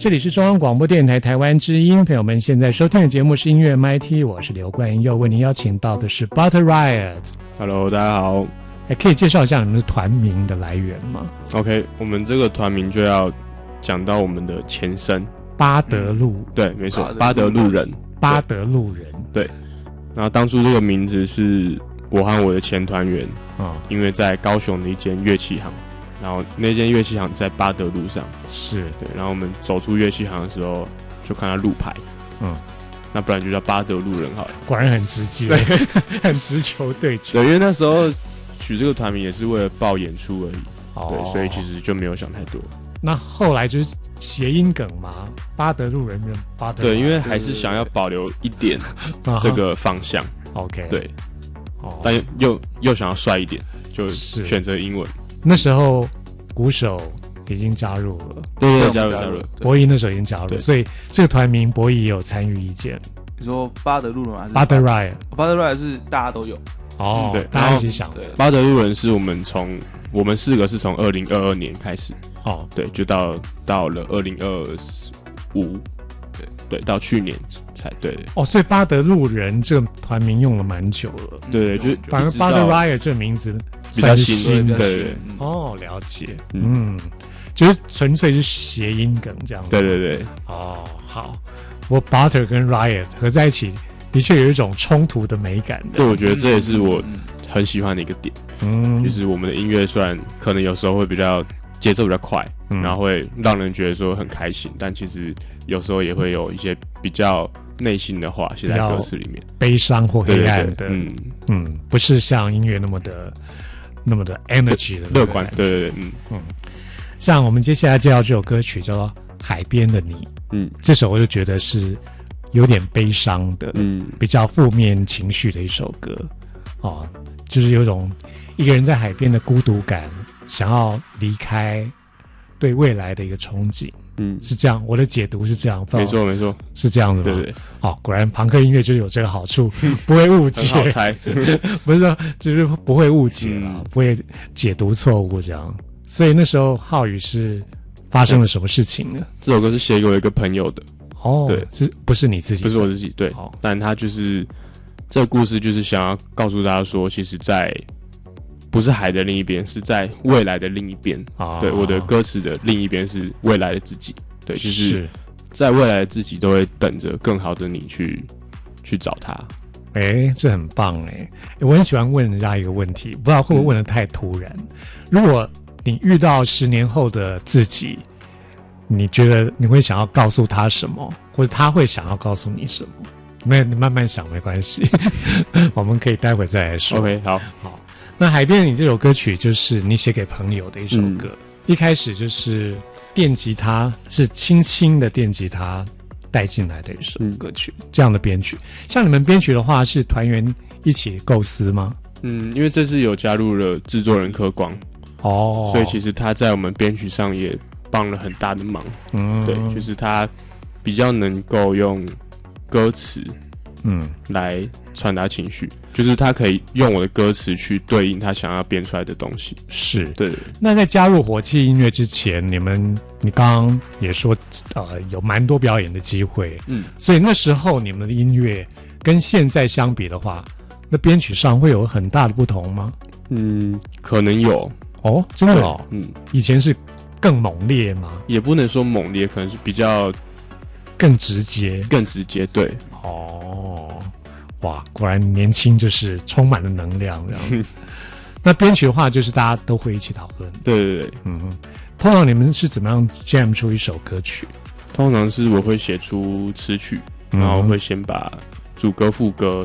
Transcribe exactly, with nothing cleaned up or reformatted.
这里是中央广播电台台湾之音，朋友们现在收听的节目是音乐 M I T， 我是刘冠佑，为您邀请到的是 Butter Riot。Hello， 大家好。 哎，可以介绍一下你们的团名的来源吗 ？OK， 我们这个团名就要讲到我们的前身巴德路、嗯， 对，没错，巴德路人， 巴德路人， 对。然后当初这个名字是我和我的前团员啊、嗯，因为在高雄的一间乐器行。然后那间乐器行在巴德路上， 是对。 然后我们走出乐器行的时候，就看到路牌，嗯，那不然就叫巴德路人好了。 果然很直接，很直球对决。 对，因为那时候取这个团名也是为了报演出而已，哦、对，所以其实就没有想太多。 那后来就是谐音梗嘛，巴德路人跟巴德。 对，因为还是想要保留一点这个方向。 OK， 对，哦，但又又想要帅一点，就选择英文。 那时候鼓手已经加入了， 对对，加入加入。 博弈那时候已经加入，所以这个团名博弈也有参与意见。 你说巴德路人还是巴德 Riot？ 巴德 Riot 是大家都有哦，对，大家一起想的。 巴德路人是我们从我们四个是从二零二二年开始，哦，对，就到到了二零二五，对对，到去年才对的。 哦，所以巴德路人这个团名用了蛮久了， 对对，就反而巴德 Riot 这个名字。 比较新，对对对， 哦，了解，嗯，就是纯粹是谐音梗这样子， 对对对， 哦，好，我 Butter 跟 Riot 合在一起，的确有一种冲突的美感的， 对，我觉得这也是我很喜欢的一个点，嗯，就是我们的音乐虽然可能有时候会比较节奏比较快，嗯、然后会让人觉得说很开心，但其实有时候也会有一些比较内心的话写在歌词里面， 悲伤或黑暗的， 对对对嗯嗯，不是像音乐那么的。那么的 energy 的乐观，对对对，嗯嗯，像我们接下来介绍这首歌曲叫做《海边的你》，嗯，这首我就觉得是有点悲伤的，嗯，比较负面情绪的一首歌，哦，就是有种一个人在海边的孤独感，想要离开，对未来的一个憧憬，嗯，是这样，我的解读是这样， 没错没错， 是这样子吗？ 对对， 哦，果然朋克音乐就有这个好处，不会误解， 很好猜， 不是说就是不会误解啦、嗯，不会解读错误这样。所以那时候浩宇是发生了什么事情呢？ 这首歌是写给我一个朋友的， 哦，对，是不是你自己？ 不是我自己，对，哦、但他就是这个故事，就是想要告诉大家说，其实，在不是海的另一边，是在未来的另一边。啊，对，我的歌词的另一边是未来的自己。对，就是在未来的自己都会等着更好的你去去找他。 哎、欸，这很棒哎、欸！我很喜欢问人家一个问题，不知道会不会问得太突然。嗯、如果你遇到十年后的自己，你觉得你会想要告诉他什么，或者他会想要告诉你什么？没，你慢慢想没关系，我们可以待会再来说。 OK， 好， 好。那《海边的你》这首歌曲就是你写给朋友的一首歌，嗯、一开始就是电吉他，是轻轻的电吉他带进来的一首歌曲，嗯、这样的编曲。像你们编曲的话，是团员一起构思吗？ 嗯，因为这次有加入了制作人柯光，哦，所以其实他在我们编曲上也帮了很大的忙。嗯，对，就是他比较能够用歌词，嗯，来传达情绪，就是他可以用我的歌词去对应他想要编出来的东西。 是， 对，对。 那在加入火气音乐之前，你们你刚刚也说，呃，有蛮多表演的机会，嗯，所以那时候你们的音乐跟现在相比的话，那编曲上会有很大的不同吗？ 嗯，可能有哦，真的哦，嗯，以前是更猛烈吗？ 也不能说猛烈，可能是比较更直接， 更直接，对， 哦。哇，果然年轻就是充满了能量这样。那编曲的话，就是大家都会一起讨论。 对对对， 嗯哼。通常你们是怎么样 jam 出一首歌曲？ 通常是我会写出词曲，然后会先把主歌、副歌